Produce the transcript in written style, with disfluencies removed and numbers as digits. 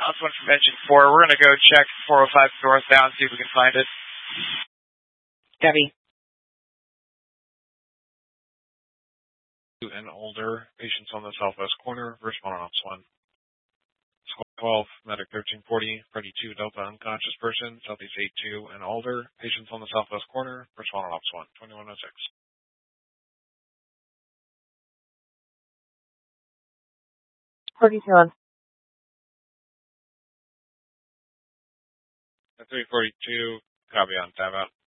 That's one from engine 4. We're going to go check 405 northbound, see if we can find it. Debbie. And older patients on the southwest corner, respond on ops 1. Squad 12, medic 1340, Freddy 2, Delta unconscious person, southeast 82 and older, patients on the southwest corner, respond on ops 1, 2106. 42 on. 342, copy on tab out.